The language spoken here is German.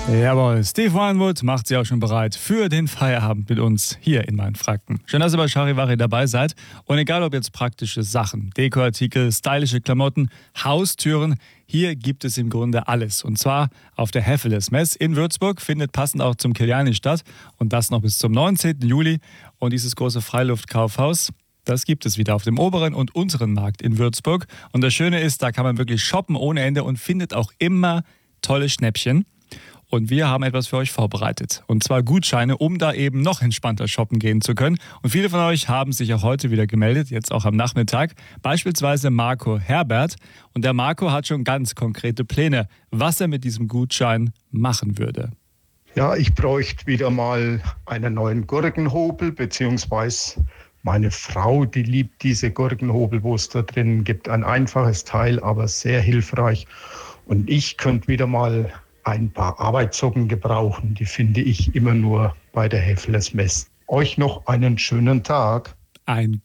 Jawohl, Steve Winwood macht sich auch schon bereit für den Feierabend mit uns hier in Mainfranken. Schön, dass ihr bei Charivari dabei seid. Und egal ob jetzt praktische Sachen, Dekoartikel, stylische Klamotten, Haustüren, hier gibt es im Grunde alles. Und zwar auf der Hefeles Mess in Würzburg, findet passend auch zum Kiliani statt. Und das noch bis zum 19. Juli. Und dieses große Freiluftkaufhaus, das gibt es wieder auf dem oberen und unteren Markt in Würzburg. Und das Schöne ist, da kann man wirklich shoppen ohne Ende und findet auch immer tolle Schnäppchen. Und wir haben etwas für euch vorbereitet. Und zwar Gutscheine, um da eben noch entspannter shoppen gehen zu können. Und viele von euch haben sich auch heute wieder gemeldet, jetzt auch am Nachmittag. Beispielsweise Marco Herbert. Und der Marco hat schon ganz konkrete Pläne, was er mit diesem Gutschein machen würde. Ja, ich bräuchte wieder mal einen neuen Gurkenhobel, beziehungsweise meine Frau, die liebt diese Gurkenhobel, wo es da drin gibt. Ein einfaches Teil, aber sehr hilfreich. Und ich könnte wieder mal ein paar Arbeitssocken gebrauchen. Die finde ich immer nur bei der Hefeles Mess. Euch noch einen schönen Tag. Ein